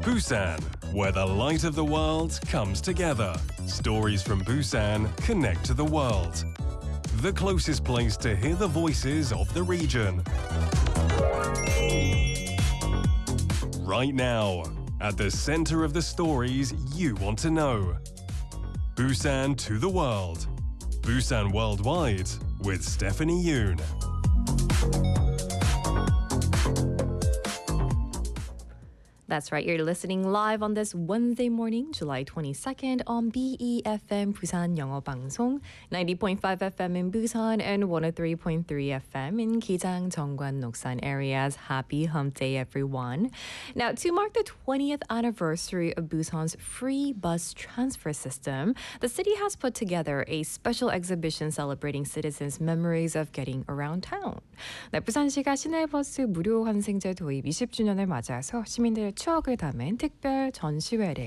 Busan, where the light of the world comes together. Stories from Busan connect to the world. The closest place to hear the voices of the region. Right now, at the center of the stories you want to know. Busan to the world. Busan Worldwide with Stephanie Yoon. That's right, you're listening live on this Wednesday morning, July 22nd on BEFM Busan 영어 방송, 90.5 FM in Busan and 103.3 FM in Gijang, Jeongwan, Noksan areas. Happy Hump Day, everyone. Now, to mark the 20th anniversary of Busan's free bus transfer system, the city has put together a special exhibition celebrating citizens' memories of getting around town. 네, 부산시가 시내버스 무료 환승제 도입 20주년을 맞아서 시민들의 추억을 담은 특별 전시회를